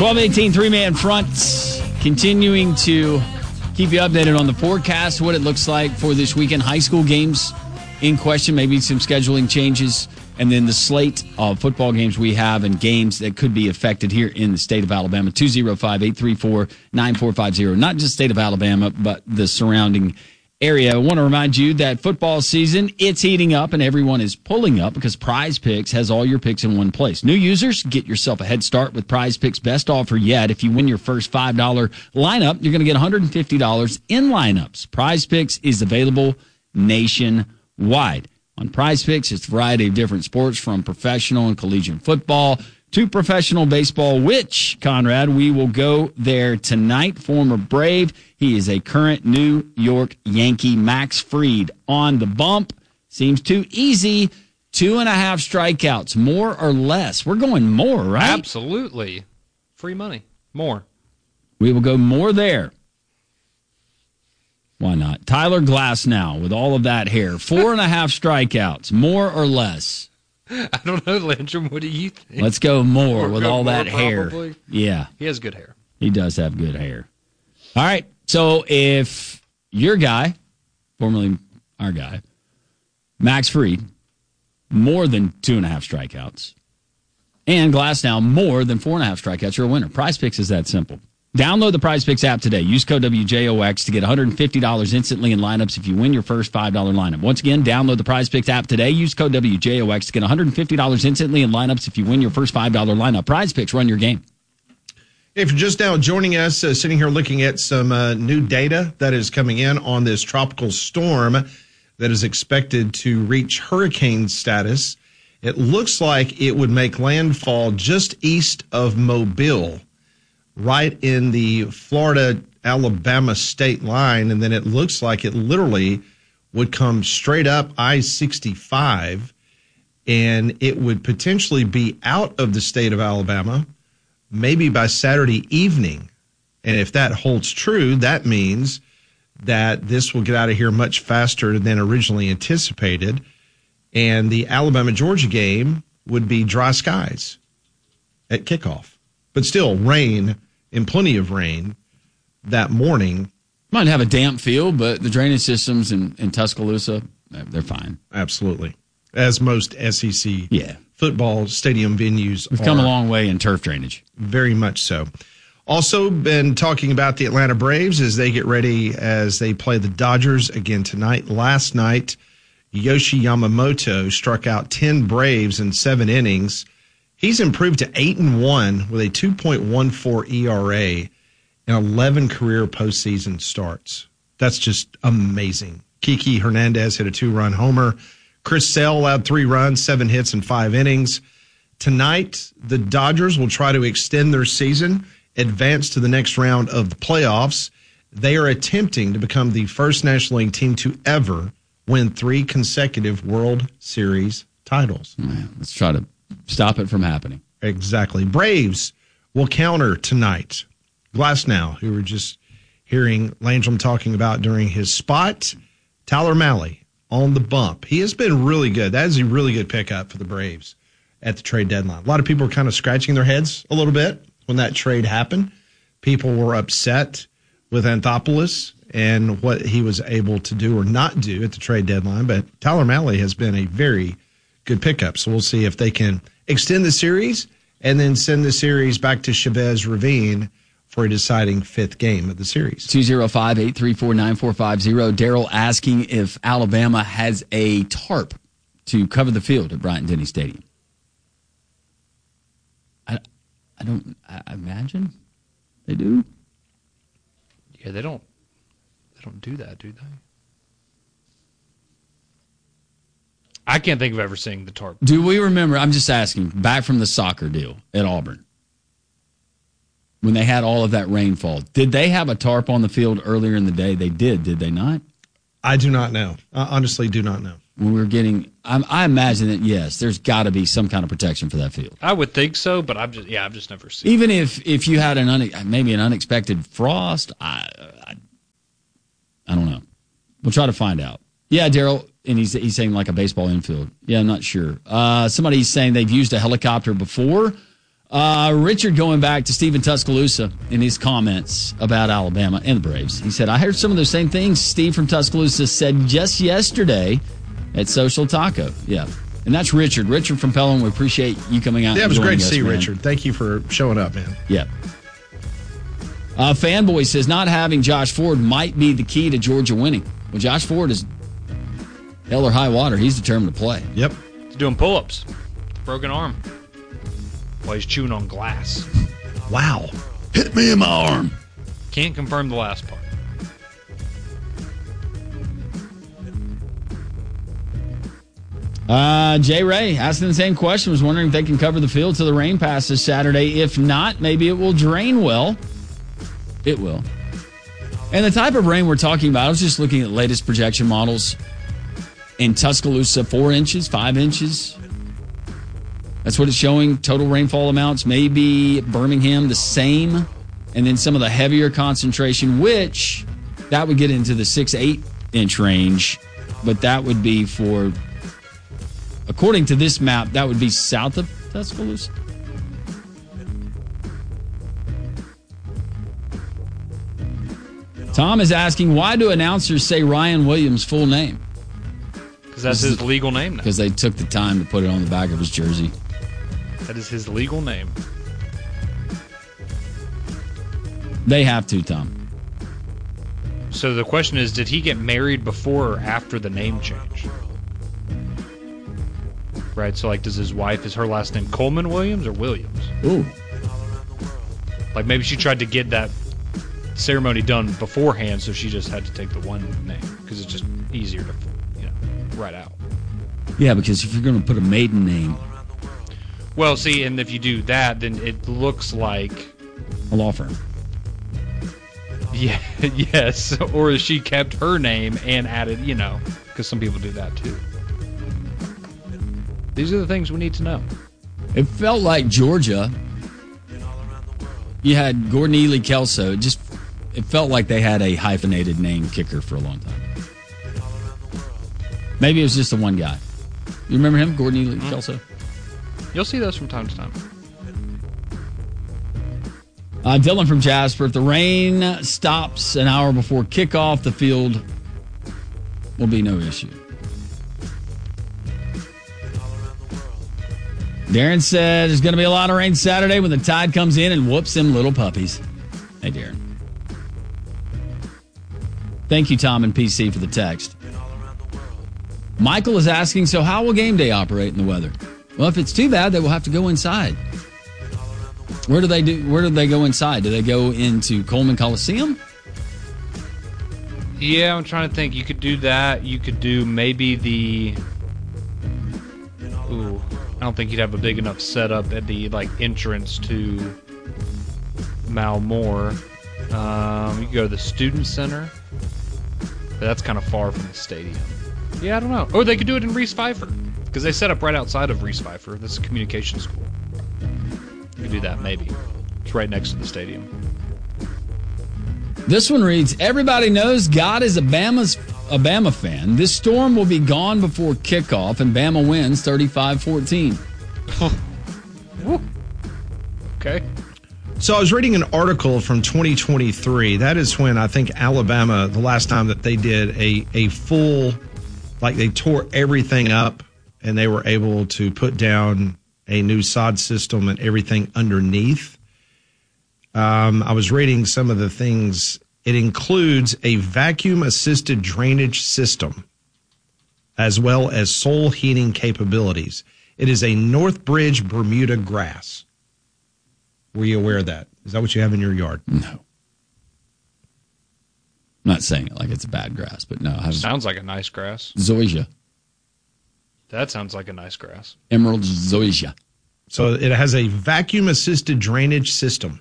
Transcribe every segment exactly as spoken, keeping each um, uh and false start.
twelve eighteen three-man fronts, continuing to keep you updated on the forecast, what it looks like for this weekend. High school games in question, maybe some scheduling changes, and then the slate of football games we have and games that could be affected here in the state of Alabama. two oh five, eight three four, nine four five oh. Not just state of Alabama, but the surrounding area. I want to remind you that football season, it's heating up and everyone is pulling up because Prize Picks has all your picks in one place. New users, get yourself a head start with Prize Picks' best offer yet. If you win your first five dollars lineup, you're going to get one hundred fifty dollars in lineups. Prize Picks is available nationwide. On Prize Picks, it's a variety of different sports from professional and collegiate football to professional baseball, which, Conrad, we will go there tonight. Former Brave. He is a current New York Yankee. Max Fried on the bump. Seems too easy. Two and a half strikeouts, more or less. We're going more, right? Absolutely. Free money. More. We will go more there. Why not? Tyler Glasnow with all of that hair. Four and a half strikeouts, more or less. I don't know, Landrum. What do you think? Let's go more with all more, that hair. probably. Yeah. He has good hair. He does have good hair. All right. So if your guy, formerly our guy, Max Fried, more than two and a half strikeouts, and Glasnow more than four and a half strikeouts, you're a winner. Prize Picks is that simple. Download the Prize Picks app today. Use code W J O X to get one hundred fifty dollars instantly in lineups if you win your first five dollars lineup. Once again, download the Prize Picks app today. Use code W J O X to get one hundred fifty dollars instantly in lineups if you win your first five dollars lineup. Prize Picks, run your game. If you're just now joining us, uh, sitting here looking at some uh, new data that is coming in on this tropical storm that is expected to reach hurricane status, it looks like it would make landfall just east of Mobile, right in the Florida-Alabama state line, and then it looks like it literally would come straight up I sixty-five, and it would potentially be out of the state of Alabama maybe by Saturday evening. And if that holds true, that means that this will get out of here much faster than originally anticipated, and the Alabama-Georgia game would be dry skies at kickoff. But still, rain, and plenty of rain that morning. Might have a damp feel, but the drainage systems in, in Tuscaloosa, they're fine. Absolutely. As most S E C yeah. football stadium venues We've are. come a long way in turf drainage. Very much so. Also been talking about the Atlanta Braves as they get ready as they play the Dodgers again tonight. Last night, Yoshi Yamamoto struck out ten Braves in seven innings. He's improved to eight and one with a two point one four E R A and eleven career postseason starts. That's just amazing. Kiki Hernandez hit a two-run homer. Chris Sale allowed three runs, seven hits, and five innings. Tonight, the Dodgers will try to extend their season, advance to the next round of the playoffs. They are attempting to become the first National League team to ever win three consecutive World Series titles. Man, let's try to stop it from happening. Exactly. Braves will counter tonight. Glasnow, who we're just hearing Landrum talking about during his spot. Tyler Mahle on the bump. He has been really good. That is a really good pickup for the Braves at the trade deadline. A lot of people were kind of scratching their heads a little bit when that trade happened. People were upset with Anthopoulos and what he was able to do or not do at the trade deadline. But Tyler Mahle has been a very good pickup. So we'll see if they can extend the series and then send the series back to Chavez Ravine for a deciding fifth game of the series. two oh five, eight three four, nine four five oh. Daryl asking if Alabama has a tarp to cover the field at Bryant-Denny Stadium. I, I don't I imagine they do. Yeah, they don't they don't do that, do they? I can't think of ever seeing the tarp. Do we remember, I'm just asking, back from the soccer deal at Auburn, when they had all of that rainfall, did they have a tarp on the field earlier in the day? They did, did they not? I do not know. I honestly do not know. When we were getting, I, I imagine that, yes, there's got to be some kind of protection for that field. I would think so, but I've just, yeah, I've just never seen Even it. if, if you had an une, maybe an unexpected frost, I, I, I don't know. We'll try to find out. Yeah, Daryl, and he's he's saying like a baseball infield. Yeah, I'm not sure. Uh, somebody's saying they've used a helicopter before. Uh, Richard going back to Stephen Tuscaloosa in his comments about Alabama and the Braves. He said, I heard some of those same things Steve from Tuscaloosa said just yesterday at Social Taco. Yeah. And that's Richard. Richard from Pelham, we appreciate you coming out. Yeah, it and was great joining to us, see you, man. Richard. Thank you for showing up, man. Yeah. Uh, Fanboy says not having Josh Ford might be the key to Georgia winning. Well, Josh Ford is hell or high water. He's determined to play. Yep. He's doing pull-ups. Broken arm. While he's chewing on glass. Wow. Hit me in my arm. Can't confirm the last part. Uh, Jay Ray asking the same question, was wondering if they can cover the field till the rain passes Saturday. If not, maybe it will drain well. It will. And the type of rain we're talking about, I was just looking at the latest projection models. In Tuscaloosa, four inches, five inches. That's what it's showing. Total rainfall amounts. Maybe Birmingham, the same. And then some of the heavier concentration, which that would get into the six, eight inch range. But that would be for, according to this map, that would be south of Tuscaloosa. Tom is asking, why do announcers say Ryan Williams' full name? Because that's his legal name now. Because they took the time to put it on the back of his jersey. That is his legal name. They have to, Tom. So the question is, did he get married before or after the name change? Right, so like, does his wife, is her last name Coleman Williams or Williams? Ooh. Like maybe she tried to get that ceremony done beforehand, so she just had to take the one name because it's just easier to, you know, write out. Yeah, because if you're going to put a maiden name, well, see, and if you do that, then it looks like a law firm. Yeah, yes, or she kept her name and added, you know, because some people do that too. These are the things we need to know. It felt like Georgia. You had Gordon Ely Kelso. It just it felt like they had a hyphenated name kicker for a long time. Maybe it was just the one guy. You remember him, Gordon Ely mm-hmm. Kelso? You'll see those from time to time. Uh, Dylan from Jasper. If the rain stops an hour before kickoff, the field will be no issue. Darren said there's going to be a lot of rain Saturday when the tide comes in and whoops them little puppies. Hey, Darren. Thank you, Tom and P C, for the text. Michael is asking, so how will game day operate in the weather? Well, if it's too bad, they will have to go inside. Where do they do? Where do they go inside? Do they go into Coleman Coliseum? Yeah, I'm trying to think. You could do that. You could do maybe the. Ooh, I don't think you'd have a big enough setup at the like entrance to Malmore. Um, you could go to the Student Center, but that's kind of far from the stadium. Yeah, I don't know. Or they could do it in Reese Pfeiffer because they set up right outside of Reese Pfeiffer. This is a communication school. You could do that maybe. It's right next to the stadium. This one reads, everybody knows God is a Bama's a Bama fan. This storm will be gone before kickoff, and Bama wins thirty-five fourteen. Okay. So I was reading an article from twenty twenty-three. That is when I think Alabama, the last time that they did a, a full, like they tore everything up and they were able to put down a new sod system and everything underneath. Um, I was reading some of the things. It includes a vacuum-assisted drainage system as well as soil heating capabilities. It is a Northbridge Bermuda grass. Were you aware of that? Is that what you have in your yard? No. I'm not saying it like it's a bad grass, but no. I have sounds like a nice grass. Zoysia. That sounds like a nice grass. Emerald Zoysia. So it has a vacuum-assisted drainage system.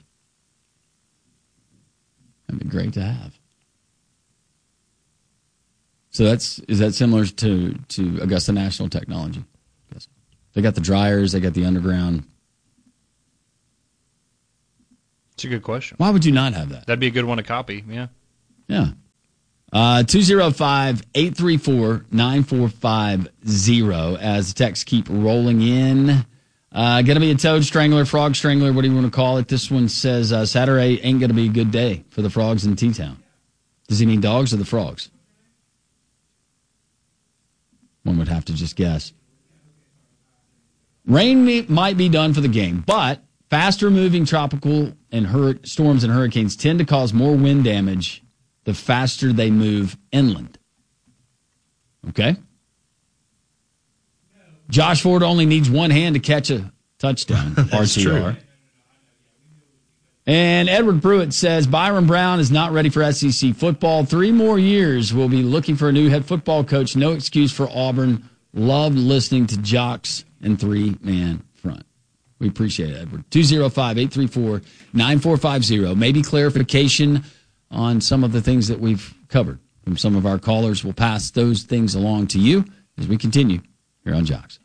That'd be great to have. So that's is that similar to, to Augusta National Technology? Yes. They got the dryers, they got the underground. It's a good question. Why would you not have that? That'd be a good one to copy, yeah. Yeah. Uh, two oh five, eight three four, nine four five zero as the texts keep rolling in. Uh, going to be a toad strangler, frog strangler, what do you want to call it? This one says uh, Saturday ain't going to be a good day for the frogs in T-Town. Does he mean dogs or the frogs? One would have to just guess. Rain may, might be done for the game, but faster moving tropical and hur- storms and hurricanes tend to cause more wind damage the faster they move inland. Okay? Josh Ford only needs one hand to catch a touchdown. R T R. True. And Edward Pruitt says Byron Brown is not ready for S E C football. Three more years. We'll be looking for a new head football coach. No excuse for Auburn. Loved listening to Jocks and three-man front. We appreciate it, Edward. two oh five, eight three four, nine four five zero. Maybe clarification on some of the things that we've covered from some of our callers. We'll pass those things along to you as we continue here on Jocks.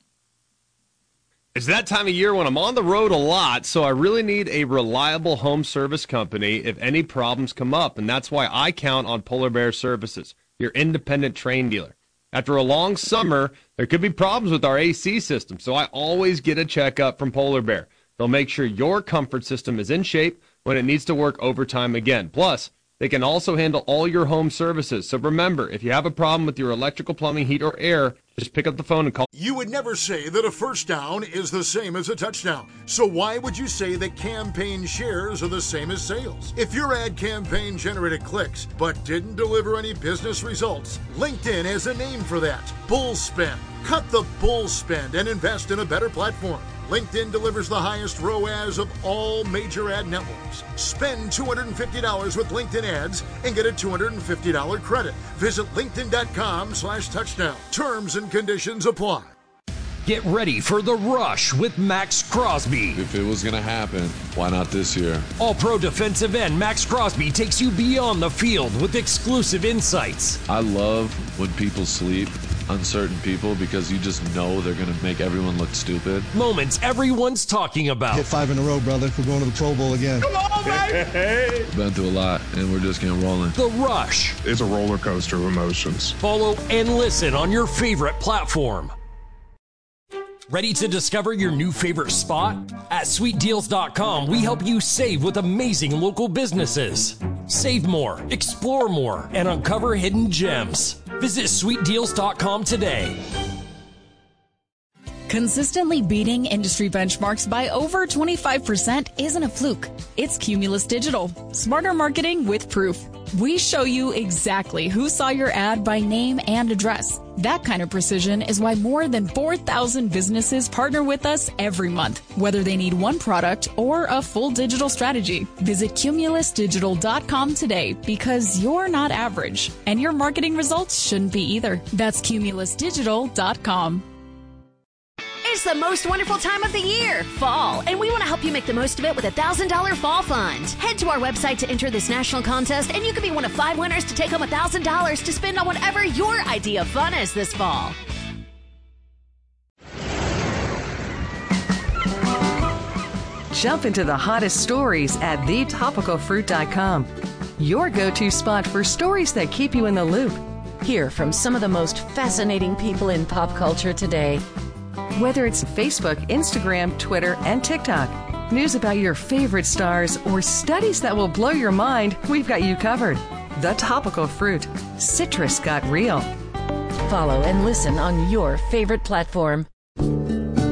It's that time of year when I'm on the road a lot, so I really need a reliable home service company if any problems come up, and that's why I count on Polar Bear Services, your independent train dealer. After a long summer, there could be problems with our A C system, so I always get a checkup from Polar Bear. They'll make sure your comfort system is in shape when it needs to work overtime again. Plus, they can also handle all your home services. So remember, if you have a problem with your electrical, plumbing, heat, or air, just pick up the phone and call. You would never say that a first down is the same as a touchdown. So why would you say that campaign shares are the same as sales? If your ad campaign generated clicks but didn't deliver any business results, LinkedIn has a name for that. Bull spend. Cut the bull spend and invest in a better platform. LinkedIn delivers the highest R O A S of all major ad networks. Spend two hundred fifty dollars with LinkedIn ads and get a two hundred fifty dollars credit. Visit linkedin.com slash touchdown. Terms and conditions apply. Get ready for The Rush with Max Crosby. If it was going to happen, why not this year? All-pro defensive end Max Crosby takes you beyond the field with exclusive insights. I love when people sleep, uncertain people, because you just know they're going to make everyone look stupid. Moments everyone's talking about. Hit five in a row, brother. We're going to the Pro Bowl again. Come on, baby! Been through a lot, and we're just getting rolling. The Rush. It's a roller coaster of emotions. Follow and listen on your favorite platform. Ready to discover your new favorite spot? At sweet deals dot com, we help you save with amazing local businesses. Save more, explore more, and uncover hidden gems. Visit sweet deals dot com today. Consistently beating industry benchmarks by over twenty-five percent isn't a fluke. It's Cumulus Digital. Smarter marketing with proof. We show you exactly who saw your ad by name and address. That kind of precision is why more than four thousand businesses partner with us every month, whether they need one product or a full digital strategy. Visit cumulus digital dot com today because you're not average, and your marketing results shouldn't be either. That's cumulus digital dot com. It's the most wonderful time of the year, fall, and we want to help you make the most of it with a one thousand dollars fall fund. Head to our website to enter this national contest, and you could be one of five winners to take home one thousand dollars to spend on whatever your idea of fun is this fall. Jump into the hottest stories at the topical fruit dot com. Your go-to spot for stories that keep you in the loop. Hear from some of the most fascinating people in pop culture today. Whether it's Facebook, Instagram, Twitter, and TikTok, news about your favorite stars, or studies that will blow your mind, we've got you covered. The Topical Fruit. Citrus got real. Follow and listen on your favorite platform.